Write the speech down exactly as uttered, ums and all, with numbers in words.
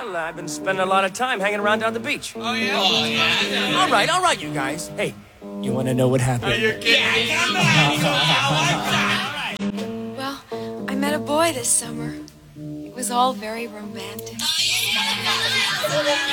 Well, I've been spending a lot of time hanging around down the beach. Oh, yeah? Oh, yeah. All right, all right, you guys. Hey, you want to know what happened? Are you kidding? Yeah, come on. Well, I met a boy this summer. It was all very romantic. Oh, yeah.